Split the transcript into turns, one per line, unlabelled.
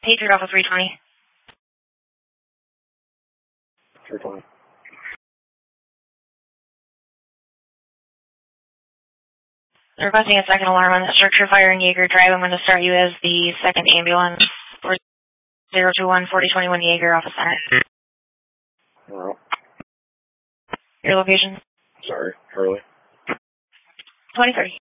Patriot Alpha 320.
320.
Requesting a second alarm on the structure fire in Jaeger Drive. I'm going to start you as the second ambulance for 021 4021 Jaeger Office Center.
Alright.
Your location?
Sorry, Hurley.
2030.